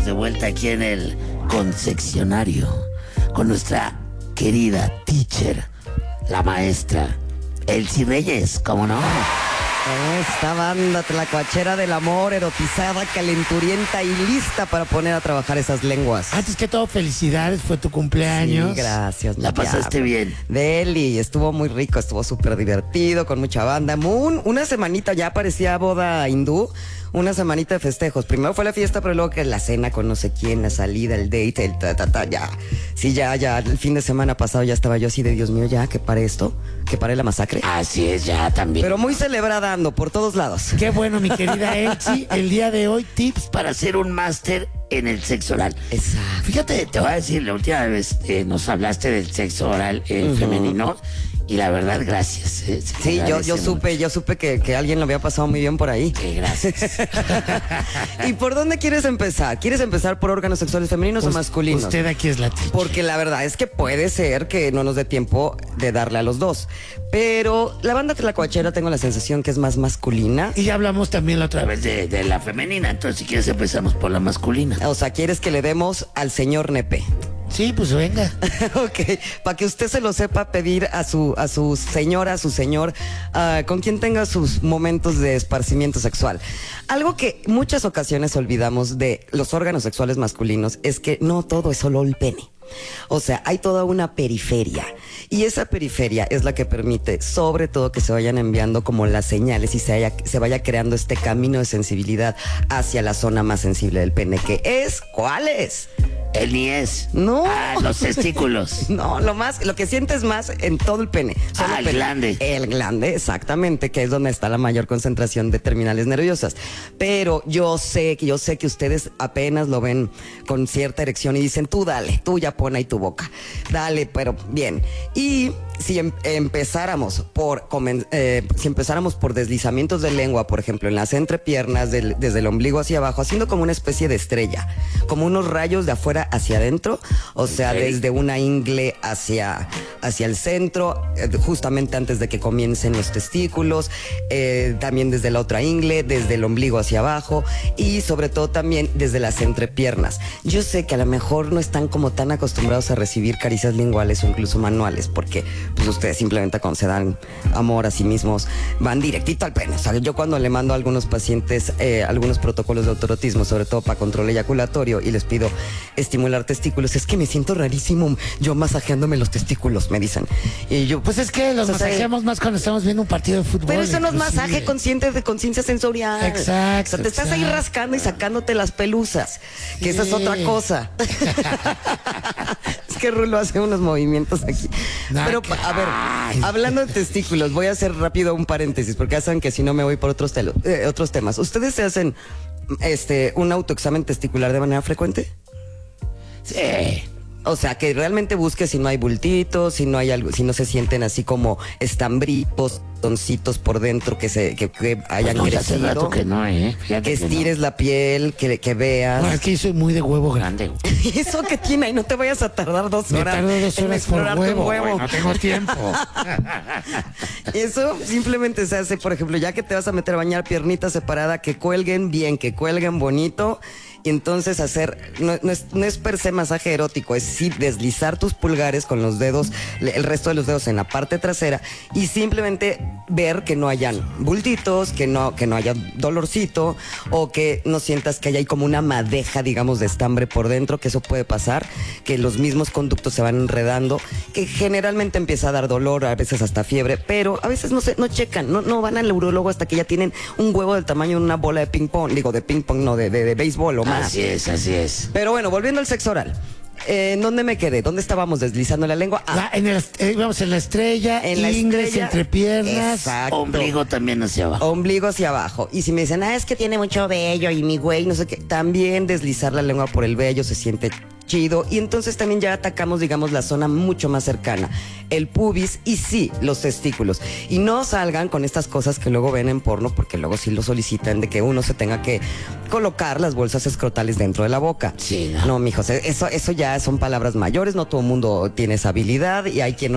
de vuelta aquí en el confeccionario con nuestra querida teacher, la maestra Elsie Reyes, ¿cómo no? Esta banda tlacuachera del amor, erotizada, calenturienta y lista para poner a trabajar esas lenguas. Antes que todo, felicidades, fue tu cumpleaños. Sí, gracias. ¿La pasaste bien? Deli, estuvo muy rico, estuvo súper divertido, con mucha banda. Una semanita ya parecía boda hindú, una semanita de festejos. Primero fue la fiesta, pero luego que la cena con no sé quién, la salida, el date, el ya. Sí, ya, el fin de semana pasado ya estaba yo así de Dios mío, ya, que pare esto, que pare la masacre. Así es, ya también. Pero muy celebrada ando por todos lados. Qué bueno, mi querida Elsie. El día de hoy, tips Para hacer un máster en el sexo oral. Exacto. Fíjate, te voy a decir, la última vez nos hablaste del sexo oral femenino y la verdad, gracias. Sí, yo supe que alguien lo había pasado muy bien por ahí. Gracias. ¿Y por dónde quieres empezar? ¿Quieres empezar por órganos sexuales femeninos o masculinos? Usted aquí es la teacher. Porque la verdad es que puede ser que no nos dé tiempo de darle a los dos. Pero la banda tlacuachera tengo la sensación que es más masculina. Y ya hablamos también la otra A vez. través de la femenina, entonces si quieres empezamos por la masculina. O sea, ¿quieres que le demos al señor nepe? Sí, pues venga. Ok, para que usted se lo sepa pedir a su señora, a su señor, con quien tenga sus momentos de esparcimiento sexual. Algo que muchas ocasiones olvidamos de los órganos sexuales masculinos es que no todo es solo el pene. O sea, hay toda una periferia y esa periferia es la que permite sobre todo que se vayan enviando como las señales y se vaya creando este camino de sensibilidad hacia la zona más sensible del pene, que es, ¿cuál es? El niés. No. Los testículos. No, lo que sientes más en todo el pene. El glande. El glande, exactamente, que es donde está la mayor concentración de terminales nerviosas. Pero yo sé que ustedes apenas lo ven con cierta erección y dicen, tú dale, tú ya pon ahí tu boca. Dale, pero bien. Y si empezáramos por deslizamientos de lengua, por ejemplo, en las entrepiernas, desde el ombligo hacia abajo, haciendo como una especie de estrella, como unos rayos de afuera hacia adentro, o sea, desde una ingle hacia el centro, justamente antes de que comiencen los testículos, también desde la otra ingle, desde el ombligo hacia abajo y sobre todo también desde las entrepiernas. Yo sé que a lo mejor no están como tan acostumbrados a recibir caricias linguales o incluso manuales, porque pues ustedes simplemente cuando se dan amor a sí mismos van directito al pene. O sea, yo cuando le mando a algunos pacientes algunos protocolos de autoerotismo, sobre todo para control eyaculatorio, y les pido estimular testículos, es que me siento rarísimo yo masajeándome los testículos, me dicen. Y yo, Pues es que los masajeamos más cuando estamos viendo un partido de fútbol. pero eso no es inclusive. masaje consciente de conciencia sensorial. Exacto. O sea, te estás ahí rascando y sacándote las pelusas, que esa es otra cosa. Es que Rulo hace unos movimientos aquí. Pero, a ver, hablando de testículos, voy a hacer rápido un paréntesis, porque ya saben que si no me voy por otros temas. ¿Ustedes se hacen un autoexamen testicular de manera frecuente? Sí. O sea, que realmente busque si no hay bultitos, si no hay algo, si no se sienten así como estambritos, toncitos por dentro que hayan Pues no, hace crecido. rato que no, Fíjate Que estires la piel, que veas. No, es que yo soy muy de huevo grande. ¿Eso qué tiene? Y no te vayas a tardar 2 Me horas. tardo 2 en horas por explorarte un huevo. No tengo tiempo. Eso simplemente se hace, por ejemplo, ya que te vas a meter a bañar, piernita separada, que cuelguen bien, que cuelguen bonito. Y entonces no es per se masaje erótico, es sí deslizar tus pulgares con los dedos, el resto de los dedos en la parte trasera y simplemente ver que no hayan bultitos, que no haya dolorcito o que no sientas que hay como una madeja, digamos, de estambre por dentro, que eso puede pasar, que los mismos conductos se van enredando, que generalmente empieza a dar dolor, a veces hasta fiebre, pero a veces no checan, no van al urólogo hasta que ya tienen un huevo del tamaño de una bola de ping pong, digo de ping pong, no, de béisbol o más. Así es. Pero bueno, volviendo al sexo oral. ¿En dónde me quedé? ¿Dónde estábamos deslizando la lengua? Vamos en la estrella, en la ingles, estrella, entrepiernas. exacto. Ombligo también hacia abajo. Ombligo hacia abajo. Y si me dicen, es que tiene mucho vello y mi güey, no sé qué, también deslizar la lengua por el vello se siente chido. Y entonces también ya atacamos, digamos, la zona mucho más cercana, el pubis y sí, los testículos. Y no salgan con estas cosas que luego ven en porno, porque luego sí lo solicitan de que uno se tenga que colocar las bolsas escrotales dentro de la boca. Sí, no, mijos, eso ya son palabras mayores, no todo el mundo tiene esa habilidad y hay quien no